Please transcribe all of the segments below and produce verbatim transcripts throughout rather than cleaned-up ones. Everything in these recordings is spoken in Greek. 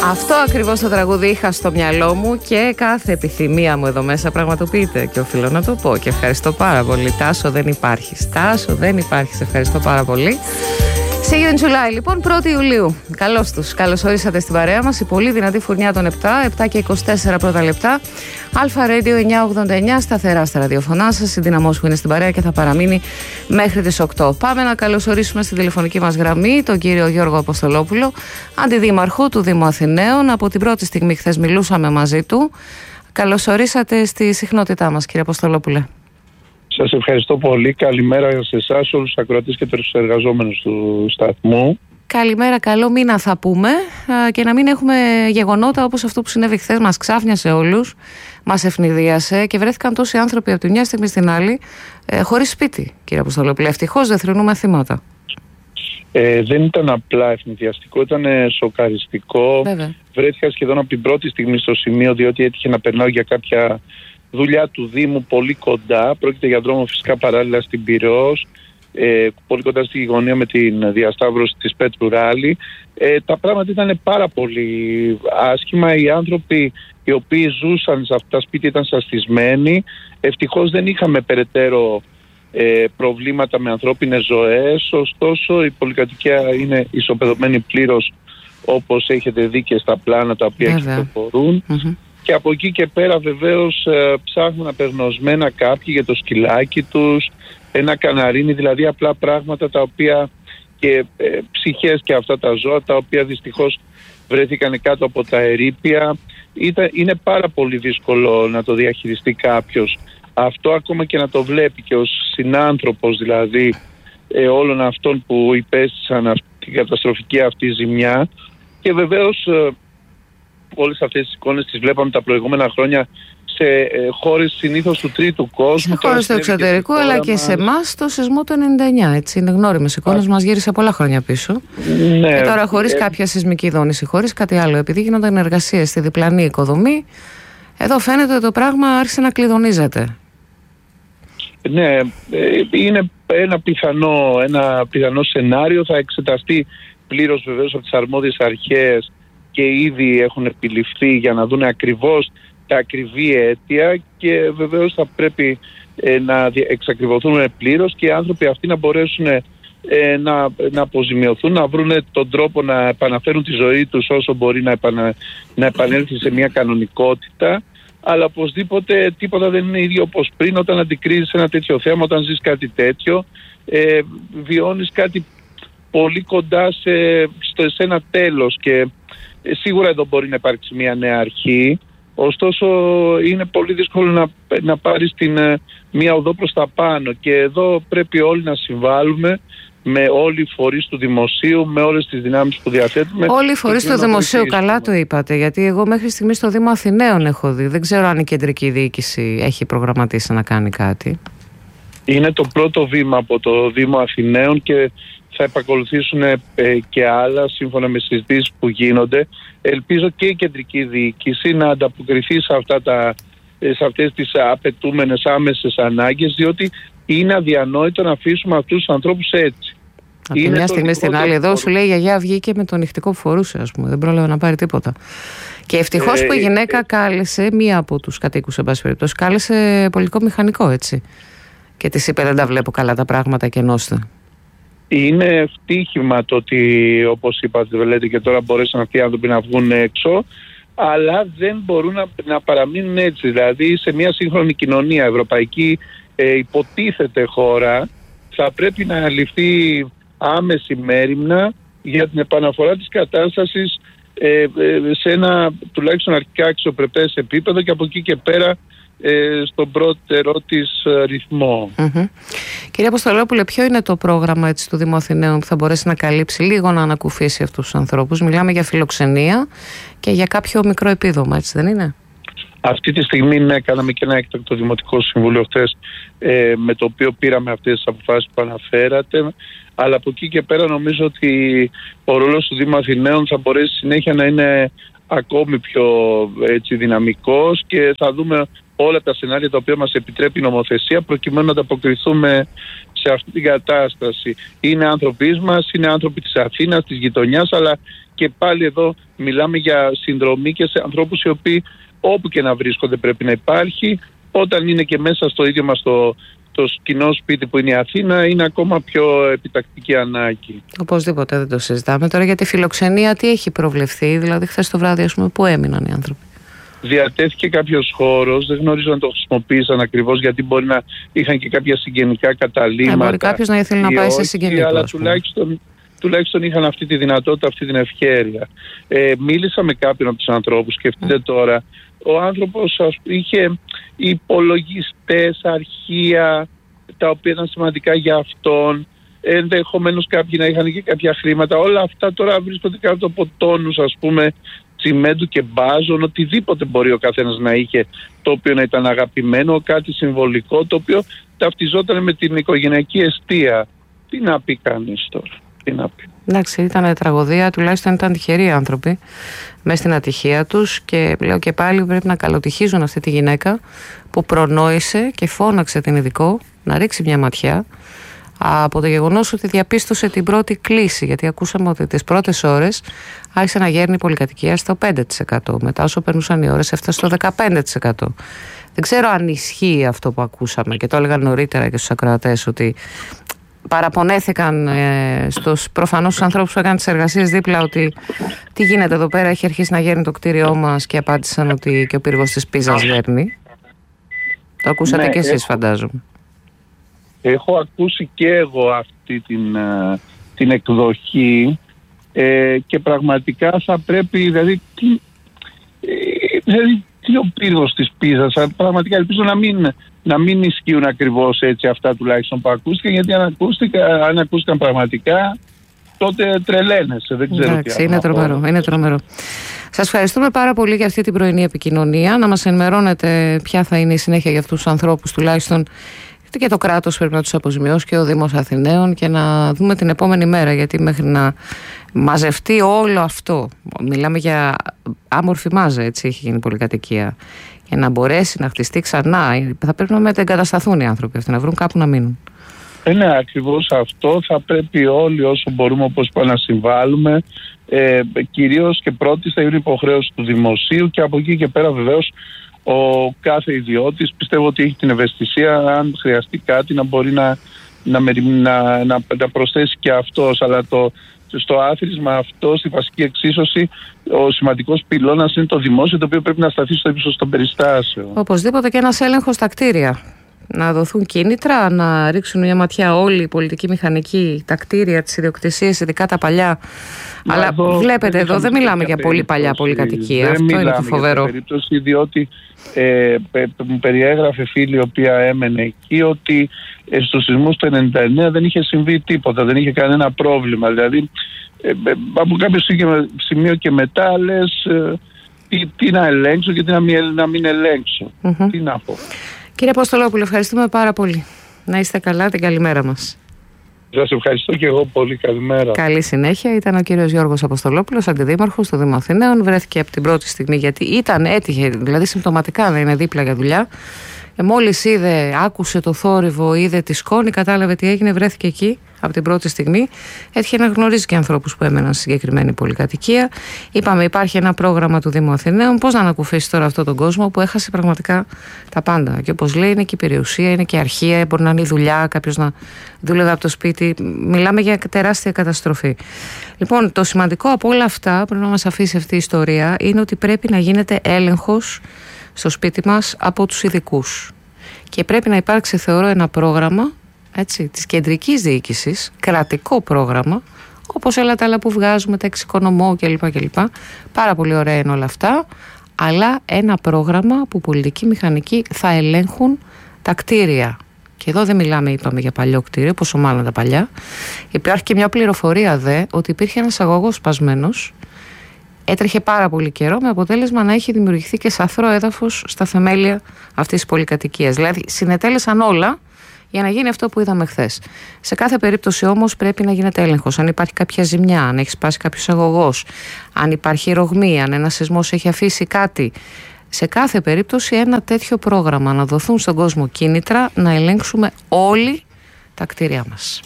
Αυτό ακριβώς το τραγούδι είχα στο μυαλό μου και κάθε επιθυμία μου εδώ μέσα πραγματοποιείται και οφείλω να το πω και ευχαριστώ πάρα πολύ. Τάσο, δεν υπάρχεις. Τάσο, δεν υπάρχεις. Ευχαριστώ πάρα πολύ. Σίγηρη Τσουλάη, λοιπόν, πρώτη Ιουλίου. Καλώς τους. Καλώς ορίσατε στην παρέα μας. Η πολύ δυνατή φουρνιά των επτά, επτά και είκοσι τέσσερα πρώτα λεπτά. Αλφα Radio εννιακόσια ογδόντα εννιά, σταθερά στα ραδιοφωνά σας. Η δύναμός που είναι στην παρέα και θα παραμείνει μέχρι τις οκτώ. Πάμε να καλωσορίσουμε στην τηλεφωνική μας γραμμή τον κύριο Γιώργο Αποστολόπουλο, αντιδήμαρχο του Δήμου Αθηναίων. Από την πρώτη στιγμή χθες μιλούσαμε μαζί του. Καλώς ορίσατε στη συχνότητά μας, κύριε Αποστολόπουλε. Σας ευχαριστώ πολύ. Καλημέρα σε εσάς, όλους τους ακροατές και τους εργαζόμενους του σταθμού. Καλημέρα, καλό μήνα θα πούμε και να μην έχουμε γεγονότα όπως αυτό που συνέβη χθες. Μας ξάφνιασε όλους, μας ευνηδίασε και βρέθηκαν τόσοι άνθρωποι από τη μια στιγμή στην άλλη ε, χωρίς σπίτι, κύριε Αποστολόπουλε. Ευτυχώς δεν θρηνούμε θύματα. Ε, δεν ήταν απλά ευνηδιαστικό, ήταν σοκαριστικό. Βέβαια. Βρέθηκα σχεδόν από την πρώτη στιγμή στο σημείο, διότι έτυχε να περνάω για κάποια δουλειά του Δήμου πολύ κοντά. Πρόκειται για δρόμο φυσικά παράλληλα στην Πειραιώς, ε, πολύ κοντά στη γειτονία με την διασταύρωση της Πέτρου Ράλη. Ε, τα πράγματα ήταν πάρα πολύ άσχημα. Οι άνθρωποι οι οποίοι ζούσαν σε αυτά τα σπίτια ήταν σαστισμένοι. Ευτυχώς δεν είχαμε περαιτέρω ε, προβλήματα με ανθρώπινες ζωές. Ωστόσο η πολυκατοικία είναι ισοπεδωμένη πλήρως, όπως έχετε δει και στα πλάνα τα οποία κυκλοφορούν. Mm-hmm. Και από εκεί και πέρα βεβαίως ε, ψάχνουν απεγνωσμένα κάποιοι για το σκυλάκι τους, ένα καναρίνι, δηλαδή απλά πράγματα τα οποία και ε, ψυχές και αυτά τα ζώα τα οποία δυστυχώς βρέθηκαν κάτω από τα ερείπια. Ήταν, είναι πάρα πολύ δύσκολο να το διαχειριστεί κάποιος αυτό, ακόμα και να το βλέπει και ως συνάνθρωπος δηλαδή ε, όλων αυτών που υπέστησαν αυτή, την καταστροφική αυτή ζημιά. Και βεβαίως ε, όλες αυτές τις εικόνες τις βλέπαμε τα προηγούμενα χρόνια σε ε, χώρες συνήθως του τρίτου κόσμου. Σε χώρες του εξωτερικού, αλλά και μας... σε εμάς το σεισμό του ενενήντα εννιά. Έτσι, είναι γνώριμες εικόνες, μας γύρισε πολλά χρόνια πίσω. Ναι, και τώρα χωρίς ε... κάποια σεισμική δόνηση, χωρίς κάτι άλλο, επειδή γίνονταν εργασίες στη διπλανή οικοδομή, εδώ φαίνεται ότι το πράγμα άρχισε να κλειδονίζεται. Ναι, ε, είναι ένα πιθανό, ένα πιθανό σενάριο, θα εξεταστεί πλήρως βεβαίως από τις αρμόδιες αρχές και ήδη έχουν επιληφθεί για να δουν ακριβώς τα ακριβή αίτια και βεβαίως θα πρέπει ε, να εξακριβωθούν πλήρως και οι άνθρωποι αυτοί να μπορέσουν ε, να, να αποζημιωθούν, να βρουν τον τρόπο να επαναφέρουν τη ζωή τους όσο μπορεί να, επανα, να επανέλθει σε μια κανονικότητα. Αλλά οπωσδήποτε τίποτα δεν είναι ίδιο όπως πριν. Όταν αντικρίζεις ένα τέτοιο θέμα, όταν ζεις κάτι τέτοιο, ε, βιώνεις κάτι πολύ κοντά σε, στο, σε ένα τέλος και ε, σίγουρα εδώ μπορεί να υπάρξει μια νέα αρχή. Ωστόσο είναι πολύ δύσκολο να, να πάρεις την, μια οδό προς τα πάνω και εδώ πρέπει όλοι να συμβάλλουμε με όλοι οι φορείς του δημοσίου, με όλες τις δυνάμεις που διαθέτουμε. Όλοι οι φορείς του δημοσίου, καλά το είπατε, γιατί εγώ μέχρι στιγμή στο Δήμο Αθηναίων έχω δει. Δεν ξέρω αν η κεντρική διοίκηση έχει προγραμματίσει να κάνει κάτι. Είναι το πρώτο βήμα από το Δήμο Αθηναίων και θα επακολουθήσουν ε, και άλλα σύμφωνα με συζητήσεις που γίνονται. Ελπίζω και η κεντρική διοίκηση να ανταποκριθεί σε, αυτά τα, σε αυτές τις απαιτούμενες άμεσες ανάγκες, διότι είναι αδιανόητο να αφήσουμε αυτούς τους ανθρώπους έτσι. Από τη μια στιγμή στην άλλη, εδώ σου λέει η γιαγιά βγήκε με τον νυχτικό που φορούσε, ας πούμε. Δεν πρόλαβε να πάρει τίποτα. Και ευτυχώς ε, που η γυναίκα ε, κάλεσε, μία από τους κατοίκους, εν πάση περιπτώσει, κάλεσε πολιτικό μηχανικό, έτσι. Και της είπε: δεν τα βλέπω καλά τα πράγματα και ενώστε. Είναι ευτύχημα το ότι, όπως είπατε, λέτε και τώρα, μπορέσαν αυτοί οι άνθρωποι να βγουν έξω, αλλά δεν μπορούν να, να παραμείνουν έτσι. Δηλαδή, σε μια σύγχρονη κοινωνία, ευρωπαϊκή, ε, υποτίθεται χώρα, θα πρέπει να ληφθεί άμεση μέριμνα για την επαναφορά της κατάστασης ε, ε, σε ένα τουλάχιστον αρχικά αξιοπρεπές επίπεδο και από εκεί και πέρα ε, στον πρώτερο της ε, ρυθμό. Mm-hmm. Κύριε Αποστολόπουλε, ποιο είναι το πρόγραμμα έτσι, του Δήμου Αθηναίων που θα μπορέσει να καλύψει λίγο, να ανακουφίσει αυτούς τους ανθρώπους? Μιλάμε για φιλοξενία και για κάποιο μικρό επίδομα, έτσι δεν είναι? Αυτή τη στιγμή ναι, κάναμε και ένα έκτακτο δημοτικό συμβούλιο χθες ε, με το οποίο πήραμε αυτές τις αποφάσεις που αναφέρατε, αλλά από εκεί και πέρα νομίζω ότι ο ρόλος του Δήμου Αθηναίων θα μπορέσει συνέχεια να είναι ακόμη πιο έτσι, δυναμικός και θα δούμε όλα τα σενάρια τα οποία μας επιτρέπει η νομοθεσία προκειμένου να ανταποκριθούμε σε αυτή την κατάσταση. Είναι άνθρωποι μας, είναι άνθρωποι της Αθήνας, της γειτονιάς, αλλά και πάλι εδώ μιλάμε για συνδρομή και σε ανθρώπους οι οποίοι όπου και να βρίσκονται πρέπει να υπάρχει. Όταν είναι και μέσα στο ίδιο μας το, το κοινό σπίτι που είναι η Αθήνα, είναι ακόμα πιο επιτακτική ανάγκη. Οπωσδήποτε, δεν το συζητάμε. Τώρα για τη φιλοξενία τι έχει προβλεφθεί, δηλαδή χθες το βράδυ ας πούμε, που έμειναν οι άνθρωποι? Διατέθηκε κάποιος χώρος, δεν γνωρίζω αν το χρησιμοποίησαν ακριβώς, γιατί μπορεί να είχαν και κάποια συγγενικά καταλήμματα. Ε, μπορεί κάποιος να ήθελε να πάει όχι, σε συγγενικό, αλλά τουλάχιστον, τουλάχιστον είχαν αυτή τη δυνατότητα, αυτή την ευχέρεια. Ε, μίλησα με κάποιον από τους ανθρώπους, σκεφτείτε mm. τώρα, ο άνθρωπος είχε υπολογιστές, αρχεία, τα οποία ήταν σημαντικά για αυτόν. Ενδεχομένως κάποιοι να είχαν και κάποια χρήματα. Όλα αυτά τώρα βρίσκονται κάτω από τόνους, ας πούμε, τσιμέντου και μπάζων, οτιδήποτε μπορεί ο καθένας να είχε, το οποίο να ήταν αγαπημένο, κάτι συμβολικό, το οποίο ταυτιζόταν με την οικογενειακή εστία. Τι να πει κανείς τώρα, τι να πει. Εντάξει, ήταν τραγωδία, τουλάχιστον ήταν τυχεροί οι άνθρωποι μέσα στην ατυχία τους, και λέω και πάλι πρέπει να καλοτυχίζουν αυτή τη γυναίκα που προνόησε και φώναξε την ειδικό να ρίξει μια ματιά από το γεγονός ότι διαπίστωσε την πρώτη κλίση, γιατί ακούσαμε ότι τις πρώτες ώρες άρχισε να γέρνει η πολυκατοικία στο πέντε τοις εκατό, μετά όσο περνούσαν οι ώρες έφτασε στο δεκαπέντε τοις εκατό. Δεν ξέρω αν ισχύει αυτό που ακούσαμε, και το έλεγαν νωρίτερα και στους ακροατές, ότι παραπονέθηκαν ε, στους προφανώς τους ανθρώπους που έκαναν τις εργασίες δίπλα ότι τι γίνεται εδώ πέρα, έχει αρχίσει να γέρνει το κτίριό μας, και απάντησαν ότι και ο πύργος της Πίζας γέρνει. Το ακούσατε ναι, και εσείς, έχω, φαντάζομαι. Έχω ακούσει και εγώ αυτή την, την εκδοχή ε, και πραγματικά θα πρέπει, δηλαδή τι, ε, δηλαδή, τι ο πύργος της Πίζας, πραγματικά ελπίζω να μην, να μην ισχύουν ακριβώς έτσι αυτά τουλάχιστον που ακούστηκαν, γιατί αν ακούστηκαν, αν ακούστηκαν πραγματικά, τότε τρελαίνεσαι, δεν ξέρω. Εντάξει, τι είναι τρομερό, είναι τρομερό. Σας ευχαριστούμε πάρα πολύ για αυτή την πρωινή επικοινωνία. Να μας ενημερώνετε ποια θα είναι η συνέχεια για αυτούς τους ανθρώπους, τουλάχιστον, και το κράτος πρέπει να τους αποζημιώσει και ο Δήμος Αθηναίων, και να δούμε την επόμενη μέρα, γιατί μέχρι να μαζευτεί όλο αυτό, μιλάμε για άμορφη μάζα, έτσι έχει γίνει η πολυκατοικία, για να μπορέσει να χτιστεί ξανά θα πρέπει να μετεγκατασταθούν οι άνθρωποι αυτοί, να βρουν κάπου να μείνουν. Ε, ναι, ακριβώς αυτό θα πρέπει όλοι όσο μπορούμε, όπως είπα, να συμβάλλουμε, ε, κυρίως και πρώτη θα είναι υποχρέωση του δημοσίου, και από εκεί και πέρα βεβαίως ο κάθε ιδιώτης πιστεύω ότι έχει την ευαισθησία, αν χρειαστεί κάτι, να μπορεί να, να, να, να, να προσθέσει και αυτός. Αλλά το, στο άθροισμα αυτό, στη βασική εξίσωση, ο σημαντικός πυλώνας είναι το δημόσιο, το οποίο πρέπει να σταθεί στο ύψος των περιστάσεων. Οπωσδήποτε και ένας έλεγχος στα κτίρια. Να δοθούν κίνητρα, να ρίξουν μια ματιά όλοι οι πολιτικοί μηχανικοί, τα κτίρια, τις ιδιοκτησίες, ειδικά τα παλιά. Μα αλλά εδώ, βλέπετε, εδώ δεν μιλάμε για πολύ παλιά πολυκατοικία. Αυτό είναι το φοβερό. Δεν περίπτωση, διότι ε, μου περιέγραφε φίλη η οποία έμενε εκεί ότι ε, στους σεισμούς του ενενήντα εννέα δεν είχε συμβεί τίποτα, δεν είχε κανένα πρόβλημα. Δηλαδή ε, ε, από κάποιο σημείο και μετά λες ε, τι, τι να ελέγξω και τι να μην, να μην ελέγξω. Mm-hmm. Τι να πω. Κύριε Αποστολόπουλο, ευχαριστούμε πάρα πολύ. Να είστε καλά, την καλημέρα μας. Σας ευχαριστώ και εγώ πολύ. Καλημέρα. Καλή συνέχεια. Ήταν ο κύριος Γιώργος Αποστολόπουλος, αντιδήμαρχος του Δήμου Αθηναίων. Βρέθηκε από την πρώτη στιγμή, γιατί ήταν έτυχε, δηλαδή συμπτωματικά να είναι δίπλα για δουλειά. Ε, μόλις είδε, άκουσε το θόρυβο, είδε τη σκόνη, κατάλαβε τι έγινε, βρέθηκε εκεί από την πρώτη στιγμή. Έτυχε να γνωρίζει και ανθρώπους που έμεναν στη συγκεκριμένη πολυκατοικία. Είπαμε, υπάρχει ένα πρόγραμμα του Δήμου Αθηναίων. Πώς να ανακουφίσει τώρα αυτόν τον κόσμο που έχασε πραγματικά τα πάντα? Και όπως λέει, είναι και η περιουσία, είναι και η αρχεία, μπορεί να είναι η δουλειά, κάποιος να δούλευε από το σπίτι. Μιλάμε για τεράστια καταστροφή. Λοιπόν, το σημαντικό από όλα αυτά, πρέπει να μας αφήσει αυτή η ιστορία, είναι ότι πρέπει να γίνεται έλεγχος στο σπίτι μας από τους ειδικούς. Και πρέπει να υπάρξει, θεωρώ, ένα πρόγραμμα, έτσι, της κεντρικής διοίκησης, κρατικό πρόγραμμα, όπως όλα τα άλλα που βγάζουμε, τα εξοικονομώ κλπ. κλπ. Πάρα πολύ ωραία είναι όλα αυτά, αλλά ένα πρόγραμμα που πολιτικοί μηχανικοί θα ελέγχουν τα κτίρια. Και εδώ δεν μιλάμε, είπαμε, για παλιό κτίριο, πόσο μάλλον τα παλιά. Υπάρχει και μια πληροφορία δε ότι υπήρχε ένας αγωγός σπασμένος. Έτρεχε πάρα πολύ καιρό, με αποτέλεσμα να έχει δημιουργηθεί και σαθρό έδαφος στα θεμέλια αυτής της πολυκατοικίας. Δηλαδή συνετέλεσαν όλα για να γίνει αυτό που είδαμε χθες. Σε κάθε περίπτωση όμως πρέπει να γίνεται έλεγχος. Αν υπάρχει κάποια ζημιά, αν έχει σπάσει κάποιος αγωγός, αν υπάρχει ρογμή, αν ένας σεισμός έχει αφήσει κάτι. σε κάθε περίπτωση ένα τέτοιο πρόγραμμα, να δοθούν στον κόσμο κίνητρα να ελέγξουμε όλοι τα κτίρια μας.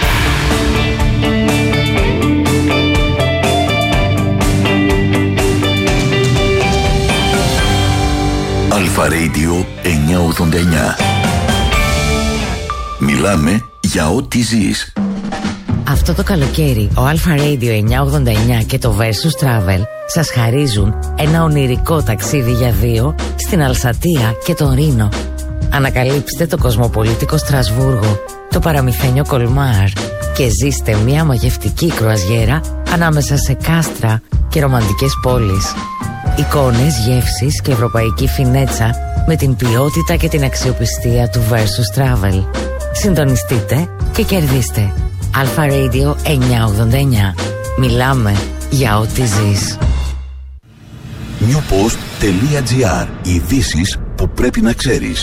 Αλφα Radio εννιακόσια ογδόντα εννιά. Μιλάμε για ό,τι ζεις. Αυτό το καλοκαίρι ο Αλφα Radio εννιακόσια ογδόντα εννιά και το Versus Travel σας χαρίζουν ένα ονειρικό ταξίδι για δύο στην Αλσατία και τον Ρήνο. Ανακαλύψτε το κοσμοπολίτικο Στρασβούργο, το παραμυθένιο Κολμάρ και ζήστε μια μαγευτική κρουαζιέρα ανάμεσα σε κάστρα και ρομαντικές πόλεις. Εικόνες, γεύσεις και ευρωπαϊκή φινέτσα με την ποιότητα και την αξιοπιστία του Versus Travel. Συντονιστείτε και κερδίστε. Αλφα Radio εννιακόσια ογδόντα εννιά. Μιλάμε για ό,τι ζεις. newpost.gr. Ειδήσεις που πρέπει να ξέρεις.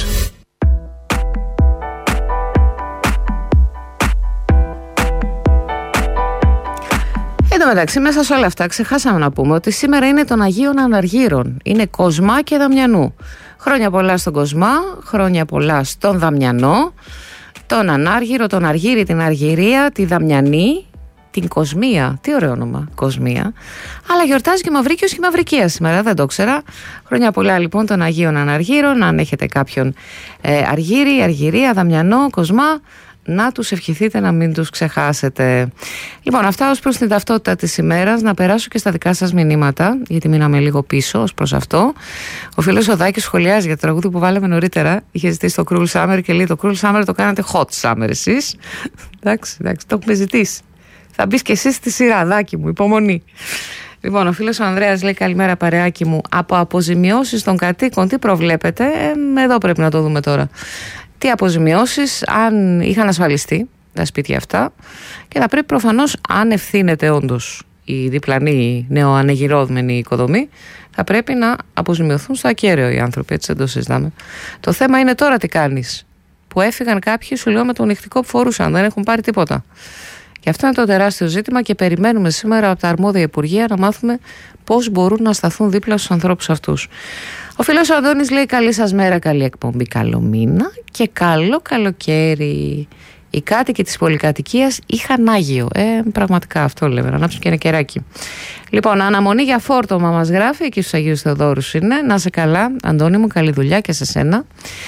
Εν τω μεταξύ, μέσα σε όλα αυτά ξεχάσαμε να πούμε ότι σήμερα είναι των Αγίων Αναργύρων. Είναι Κοσμά και Δαμιανού. Χρόνια πολλά στον Κοσμά, χρόνια πολλά στον Δαμιανό, τον Ανάργυρο, τον Αργύρι, την Αργυρία, τη Δαμιανή, την Κοσμία. Τι ωραίο όνομα, Κοσμία. Αλλά γιορτάζει και Μαυρίκιος και Μαυρικία σήμερα, δεν το ξέρα. Χρόνια πολλά λοιπόν των Αγίων Αναργύρων. Αν έχετε κάποιον ε, Αργύρι, Αργυρία, Δαμιανό, Κοσμά, να τους ευχηθείτε να μην τους ξεχάσετε. Λοιπόν, αυτά ως προς την ταυτότητα της ημέρας. Να περάσω και στα δικά σας μηνύματα, γιατί μείναμε λίγο πίσω ως προς αυτό. Ο φίλος ο Δάκης σχολιάζει για το τραγούδι που βάλαμε νωρίτερα. Είχε ζητήσει το Cruel Summer και λέει: το Cruel Summer το κάνατε hot summer εσείς. εντάξει, εντάξει, το έχουμε ζητήσει. Θα μπεις και εσύ στη σειρά, Δάκη μου, υπομονή. Λοιπόν, ο φίλος ο Ανδρέας λέει: καλημέρα, παρεάκι μου. Από αποζημιώσεις των κατοίκων, τι προβλέπετε? Ε, εδώ πρέπει να το δούμε τώρα. Τι αποζημιώσεις, αν είχαν ασφαλιστεί τα σπίτια αυτά, και θα πρέπει προφανώς, αν ευθύνεται όντως η διπλανή νεοανεγυρώμενη οικοδομή, θα πρέπει να αποζημιωθούν στο ακέραιο οι άνθρωποι, έτσι δεν το συζητάμε. Το θέμα είναι τώρα τι κάνεις, που έφυγαν κάποιοι, σου λέω, με το νυχτικό που φορούσαν, δεν έχουν πάρει τίποτα. Και αυτό είναι το τεράστιο ζήτημα και περιμένουμε σήμερα από τα αρμόδια υπουργεία να μάθουμε πώς μπορούν να σταθούν δίπλα στους ανθρώπους αυτούς. Ο φίλος ο Αντώνης λέει: καλή σας μέρα, καλή εκπομπή, καλό μήνα και καλό καλοκαίρι. Οι κάτοικοι της πολυκατοικίας είχαν Άγιο. Ε, πραγματικά αυτό λέμε, να ανάψουν και ένα κεράκι. Λοιπόν, αναμονή για φόρτωμα μας γράφει, εκεί στους Αγίους Θεοδόρους είναι. Να σε καλά, Αντώνη μου, καλή δουλειά και σε σένα.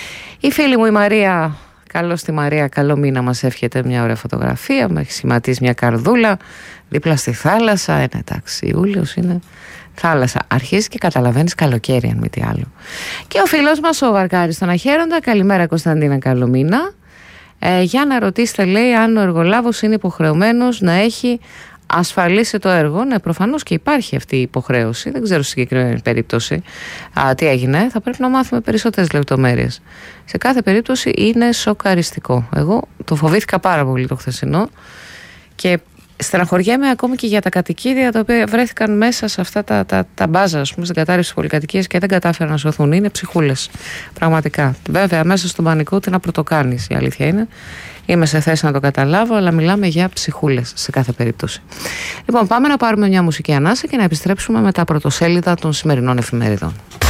Η φίλη μου η Μαρία, καλό στη Μαρία, καλό μήνα, μας εύχεται μια ωραία φωτογραφία. Με έχει σχηματίσει μια καρδούλα δίπλα στη θάλασσα. Ε, εντάξει, Ιούλιος είναι. Θάλασσα. Αρχίζει και καταλαβαίνεις καλοκαίρι, αν μη τι άλλο. Και ο φίλος μας ο Βαρκάρης στον Αχέροντα. Καλημέρα, Κωνσταντίνα, καλό μήνα. Ε, για να ρωτήσετε, λέει, αν ο εργολάβος είναι υποχρεωμένος να έχει ασφαλίσει το έργο. Ναι, προφανώς και υπάρχει αυτή η υποχρέωση. Δεν ξέρω στη συγκεκριμένη περίπτωση α, τι έγινε. Θα πρέπει να μάθουμε περισσότερες λεπτομέρειες. Σε κάθε περίπτωση είναι σοκαριστικό. Εγώ το φοβήθηκα πάρα πολύ το χθεσινό και στεναχωριέμαι ακόμη και για τα κατοικίδια τα οποία βρέθηκαν μέσα σε αυτά τα, τα, τα μπάζα, ας πούμε, στην κατάρρευση της πολυκατοικίας και δεν κατάφεραν να σωθούν. Είναι ψυχούλες. Πραγματικά. Βέβαια, μέσα στον πανικό τι να πρωτοκάνεις, η αλήθεια είναι. Είμαι σε θέση να το καταλάβω, αλλά μιλάμε για ψυχούλες σε κάθε περίπτωση. Λοιπόν, πάμε να πάρουμε μια μουσική ανάσα και να επιστρέψουμε με τα πρωτοσέλιδα των σημερινών εφημερίδων.